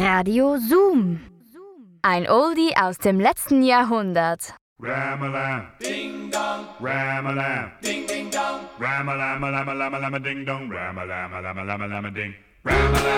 Radio Zoom. Ein Oldie aus dem letzten Jahrhundert. Ram-a-lam, ding-dong, ram-a-lam, ding-ding-dong, ram-a-lam-a-lam-a-lam-a-lam-a-ding-dong, ram-a-lam-a-lam-a-lam-a-lam-a-ding, ram-a-lam.